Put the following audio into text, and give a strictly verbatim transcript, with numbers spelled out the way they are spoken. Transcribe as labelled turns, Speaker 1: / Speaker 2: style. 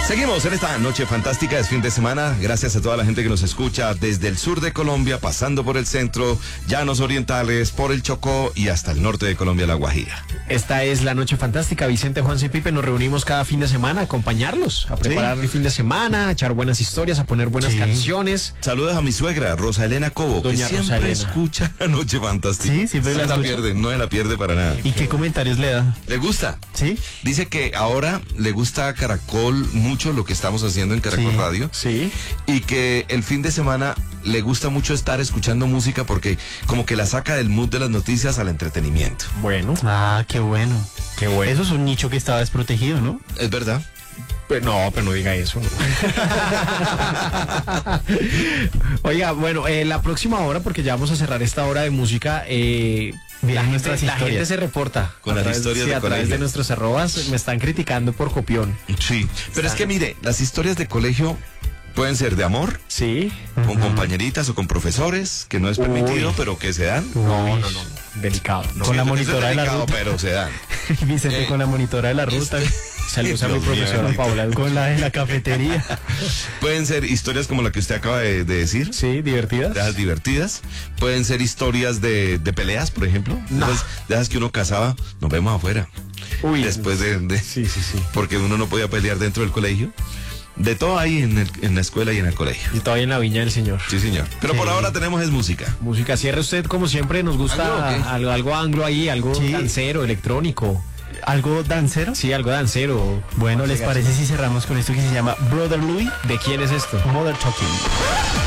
Speaker 1: Seguimos en esta noche fantástica, es fin de semana. Gracias a toda la gente que nos escucha desde el sur de Colombia, pasando por el centro, llanos orientales, por el Chocó y hasta el norte de Colombia, La Guajira.
Speaker 2: Esta es la noche fantástica. Vicente, Juan y Pipe, nos reunimos cada fin de semana a acompañarlos, a preparar ¿Sí? el fin de semana, a echar buenas historias, a poner buenas sí. canciones.
Speaker 1: Saludos a mi suegra, Rosa Elena Cobo,
Speaker 2: Doña
Speaker 1: que siempre
Speaker 2: Rosa Elena.
Speaker 1: escucha la noche fantástica.
Speaker 3: Sí, siempre
Speaker 1: no
Speaker 3: la,
Speaker 1: la pierde, no se la pierde para nada.
Speaker 3: ¿Y qué comentarios le da?
Speaker 1: ¿Le gusta?
Speaker 3: Sí.
Speaker 1: Dice que ahora le gusta a Caracol mucho lo que estamos haciendo en Caracol
Speaker 3: sí.
Speaker 1: Radio.
Speaker 2: Sí.
Speaker 1: Y que el fin de semana le gusta mucho estar escuchando música porque como que la saca del mood de las noticias al entretenimiento.
Speaker 2: Bueno.
Speaker 3: Ah, qué bueno.
Speaker 2: Qué bueno.
Speaker 3: Eso es un nicho que estaba desprotegido, ¿no?
Speaker 1: Es verdad.
Speaker 2: Pero no, pero no diga eso. No. Oiga, bueno, eh, la próxima hora, porque ya vamos a cerrar esta hora de música, eh, la, gente,
Speaker 3: nuestras
Speaker 2: la
Speaker 3: historias.
Speaker 2: gente se reporta.
Speaker 1: Con las
Speaker 2: través,
Speaker 1: historias
Speaker 2: sí,
Speaker 1: de
Speaker 2: a través
Speaker 1: colegio.
Speaker 2: de nuestros arrobas me están criticando por copión.
Speaker 1: Sí, pero es que mire, las historias de colegio pueden ser de amor,
Speaker 2: Sí.
Speaker 1: con compañeritas o con profesores, que no es permitido,
Speaker 2: Uy.
Speaker 1: pero que se dan.
Speaker 2: No, no, no. Delicado. No.
Speaker 3: Con la
Speaker 1: Eso es
Speaker 3: monitora de la
Speaker 1: delicado,
Speaker 3: ruta.
Speaker 1: pero se dan.
Speaker 3: Vicente
Speaker 1: Eh,
Speaker 3: con la monitora de la ruta.
Speaker 2: Saludos a mi
Speaker 1: Dios mío,
Speaker 2: profesora
Speaker 1: bendito.
Speaker 2: Paula.
Speaker 3: Con la de la cafetería.
Speaker 1: Pueden ser historias como la que usted acaba de, de decir.
Speaker 2: Sí, divertidas.
Speaker 1: De esas divertidas. Pueden ser historias de, de peleas, por ejemplo.
Speaker 2: No.
Speaker 1: De, esas, de esas que uno cazaba, nos vemos afuera.
Speaker 2: Uy.
Speaker 1: Después de, de-
Speaker 2: Sí, sí, sí.
Speaker 1: porque uno no podía pelear dentro del colegio. De todo ahí en, el- en la escuela y en el colegio.
Speaker 2: Y todavía en la viña del señor.
Speaker 1: Sí, señor. Pero por
Speaker 3: Sí.
Speaker 1: ahora tenemos es música.
Speaker 2: Música, cierre usted como siempre, nos gusta
Speaker 1: ¿Anglo o qué?
Speaker 2: algo, algo anglo ahí, algo
Speaker 3: Sí.
Speaker 2: dancero, electrónico.
Speaker 3: ¿Algo dancero?
Speaker 2: Sí, algo dancero.
Speaker 3: Bueno, ¿les parece si cerramos con esto que se llama Brother Louie?
Speaker 2: ¿De quién es esto?
Speaker 3: Mother Talking?